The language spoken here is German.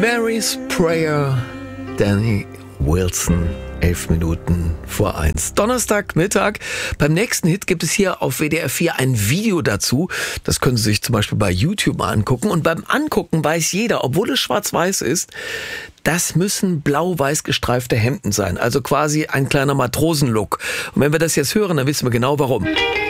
Mary's Prayer, Danny Wilson, 11 Minuten vor 1. Donnerstagmittag. Beim nächsten Hit gibt es hier auf WDR 4 ein Video dazu. Das können Sie sich zum Beispiel bei YouTube mal angucken. Und beim Angucken weiß jeder, obwohl es schwarz-weiß ist, das müssen blau-weiß gestreifte Hemden sein. Also quasi ein kleiner Matrosenlook. Und wenn wir das jetzt hören, dann wissen wir genau warum.